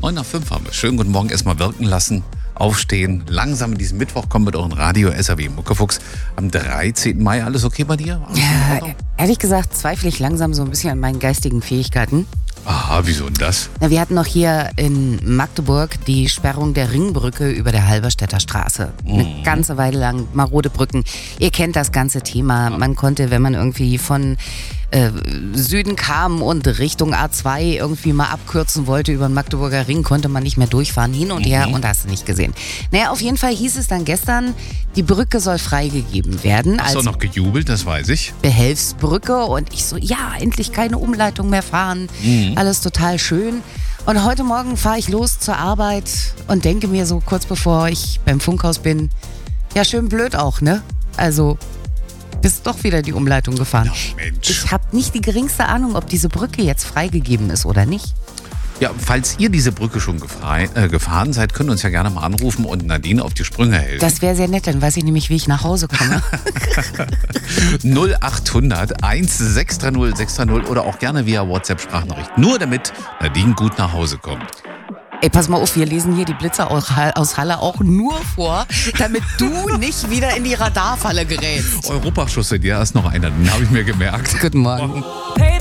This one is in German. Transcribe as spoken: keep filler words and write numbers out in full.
neun nach fünf haben wir. Schönen guten Morgen, erstmal wirken lassen, aufstehen, langsam in diesen Mittwoch kommen mit euren Radio S R W Muckefuchs am dreizehnten Mai. Alles okay bei dir? Alles in Ordnung? Ehrlich gesagt zweifle ich langsam so ein bisschen an meinen geistigen Fähigkeiten. Aha, wieso denn das? Na, wir hatten noch hier in Magdeburg die Sperrung der Ringbrücke über der Halberstädter Straße. Eine Mhm. ganze Weile lang, marode Brücken. Ihr kennt das ganze Thema. Man konnte, wenn man irgendwie von äh, Süden kam und Richtung A zwei irgendwie mal abkürzen wollte über den Magdeburger Ring, konnte man nicht mehr durchfahren, hin und her, Mhm. und hast du nicht gesehen. Naja, auf jeden Fall hieß es dann gestern, die Brücke soll freigegeben werden. Hast du als noch gejubelt, das weiß ich. Behelfsbrücke, und ich so, ja, endlich keine Umleitung mehr fahren, Mhm. alles total schön. Und heute Morgen fahre ich los zur Arbeit und denke mir so kurz bevor ich beim Funkhaus bin, ja, schön blöd auch, ne? Also, bist doch wieder die Umleitung gefahren. Ja, Mensch. Ich habe nicht die geringste Ahnung, ob diese Brücke jetzt freigegeben ist oder nicht. Ja, falls ihr diese Brücke schon gefrei, äh, gefahren seid, könnt ihr uns ja gerne mal anrufen und Nadine auf die Sprünge helfen. Das wäre sehr nett, dann weiß ich nämlich, wie ich nach Hause komme. null acht hundert eins sechs drei null sechs drei null oder auch gerne via WhatsApp-Sprachnachricht. Nur damit Nadine gut nach Hause kommt. Ey, pass mal auf, wir lesen hier die Blitzer aus Halle auch nur vor, damit du nicht wieder in die Radarfalle gerätst. Europaschuss, ja, ist noch einer, den habe ich mir gemerkt. Guten Morgen.